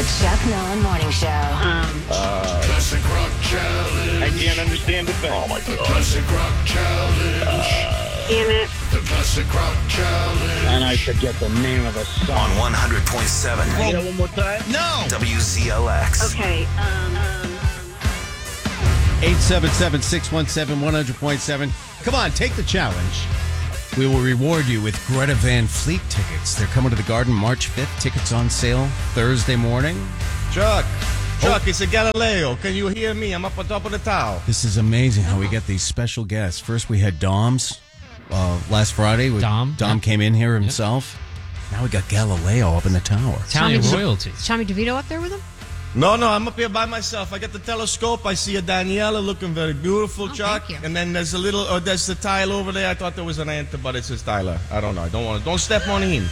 Chuck Nolan Morning Show. Classic Rock Challenge. I can't understand the thing. Oh my God. Classic Rock Challenge. Damn it. The Classic Rock Challenge. And I forget the name of the song. On 100.7 Say that one more time. No WZLX. Okay. 877-617-100.7. Come on, take the challenge. We will reward you with Greta Van Fleet tickets. They're coming to the Garden March 5th. Tickets on sale Thursday morning. Chuck, it's a Galileo. Can you hear me? I'm up on top of the tower. This is amazing how we get these special guests. First, we had Dom's last Friday. Dom came in here himself. Now we got Galileo up in the tower. Italian royalty. Is Tommy DeVito up there with him? No, I'm up here by myself. I got the telescope. I see a Daniela looking very beautiful, Chuck. thank you. And then there's there's the tile over there. I thought there was an ant, but it's his Tyler. I don't know. Don't step on him.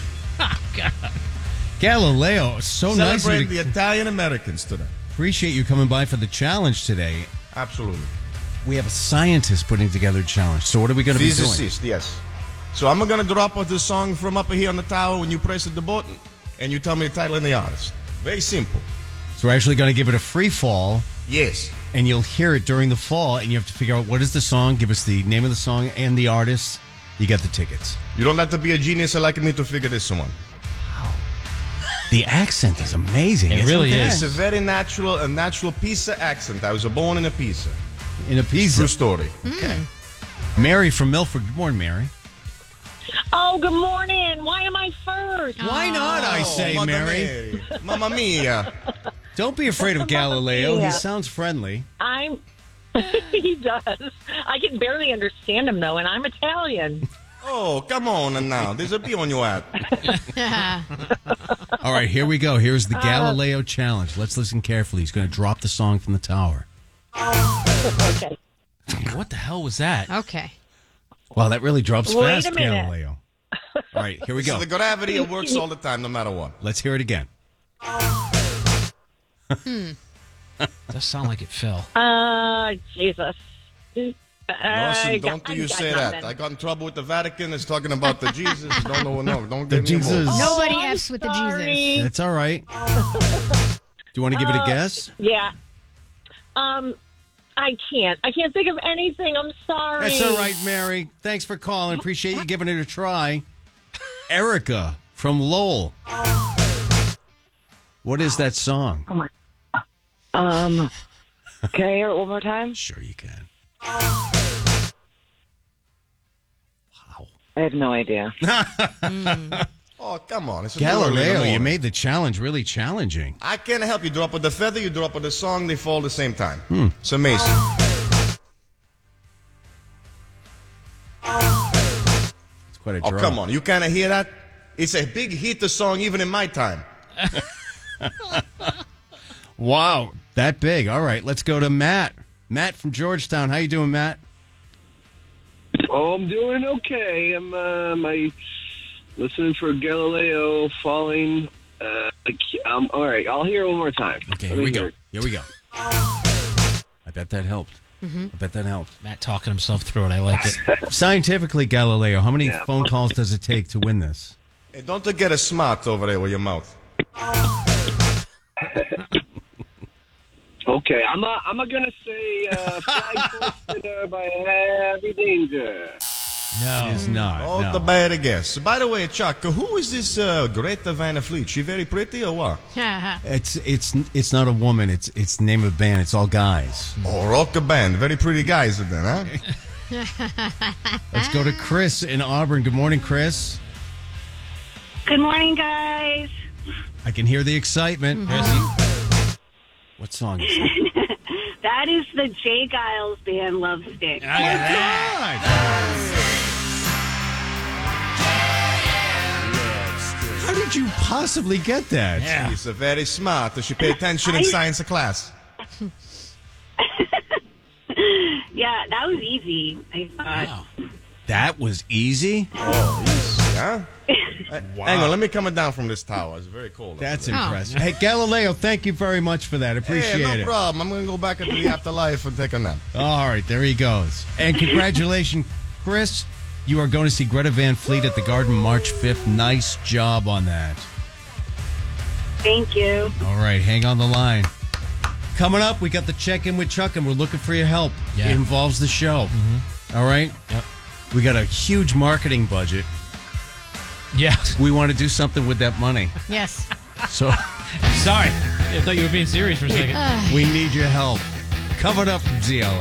Galileo, so nice. Celebrate the Italian Americans today. Appreciate you coming by for the challenge today. Absolutely. We have a scientist putting together a challenge. So what are we going to be doing? Physicist, yes. So I'm going to drop off this song from up here on the tower when you press the button, and you tell me the title and the artist. Very simple. So we're actually going to give it a free fall. Yes. And you'll hear it during the fall, and you have to figure out what is the song, give us the name of the song and the artist. You get the tickets. You don't have to be a genius like me to figure this one. The accent is amazing. It really It's is. a very natural Pisa accent. I was born in a Pisa. In a piece. True story. Okay. Mary from Milford. Good morning, Mary. Oh, good morning. Why am I first? Why not, I say, Mama Mary? Mamma mia. Don't be afraid of Galileo. He sounds friendly. He does. I can barely understand him, though, and I'm Italian. Oh, come on now. There's a bee on your hat. All right, here we go. Here's the Galileo challenge. Let's listen carefully. He's going to drop the song from the tower. Okay. What the hell was that? Okay. Wow, that really drops Wait fast, a minute. Galileo. All right, here we So go. the gravity, it works all the time, no matter what. Let's hear it again. Does sound like it fell. Jesus. Listen, don't you say that. I got in trouble with the Vatican. It's talking about the Jesus. Don't get me Jesus. involved. Nobody I'm F's with the sorry. Jesus. That's all right. Do you want to give it a guess? Yeah. I can't. I can't think of anything. I'm sorry. That's all right, Mary. Thanks for calling. Appreciate you giving it a try. Erica from Lowell. What is that song? Oh my. Can I hear it one more time? Sure you can. I have no idea. Oh, come on. It's a little early in the Galileo, you morning. made the challenge really challenging. I can't help you. Drop with the feather, you drop with the song, they fall at the same time. It's amazing. It's quite a Oh, draw. come on. You kind of hear that? It's a big hit song even in my time. Wow, that big. All right, let's go to Matt. Matt from Georgetown. How you doing, Matt? Oh, I'm doing okay. I'm listening for Galileo falling. I'm all right. I'll hear it one more time. Okay, Let here me we hear go. it. Here we go. I bet that helped. I bet that helped. Matt talking himself through it. I like it. Scientifically, Galileo, how many Yeah. phone calls does it take to win this? Hey, don't get a smart over there with your mouth. Okay, I'm gonna say Flag Posted by Heavy Danger. No. It's not. Oh, no. the bad guess. By the way, Chuck, who is this Greta Van Fleet? She very pretty or what? It's not a woman. It's the name of a band. It's all guys. Oh, rock a band. Very pretty guys then, huh? Let's go to Chris in Auburn. Good morning, Chris. Good morning, guys. I can hear the excitement. What song is that? That is the Jay Giles band Love Stick. How did you possibly get that? Yeah. She's very smart. She pay attention in science class. Yeah, that was easy, I thought. Wow. That was easy? Oh, easy, huh? Hang on, let me come down from this tower. It's very cold. That's Oh. impressive. Hey, Galileo, thank you very much for that. Appreciate Hey, no it. problem. I'm going to go back into the afterlife and take a nap. All right, there he goes. And congratulations, Chris. You are going to see Greta Van Fleet at the Garden March 5th. Nice job on that. Thank you. All right, hang on the line. Coming up, we got the check-in with Chuck, and we're looking for your help. Yeah. It involves the show. All right? Yep. We got a huge marketing budget. Yeah. We want to do something with that money. Yes. So Sorry. I thought you were being serious for a second. we need your help. Coming up from ZLX.